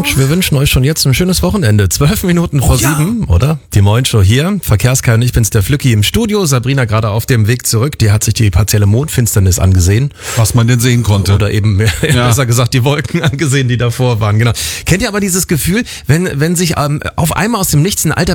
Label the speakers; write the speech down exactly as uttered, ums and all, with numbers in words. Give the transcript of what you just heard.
Speaker 1: wünsch, wir wünschen euch schon jetzt ein schönes Wochenende. Zwölf Minuten vor
Speaker 2: Oh, ja.
Speaker 1: sieben, oder? Die Moin-Show hier. Verkehrskai und ich bin's, der Flücki im Studio. Sabrina gerade auf dem Weg zurück. Die hat sich die partielle Mondfinsternis angesehen.
Speaker 2: Was man denn sehen konnte.
Speaker 1: Oder eben,
Speaker 2: Ja.
Speaker 1: besser gesagt, die Wolken angesehen, die davor waren. Genau. Kennt ihr aber dieses Gefühl, wenn, wenn sich ähm, auf einmal aus dem Nichts ein alter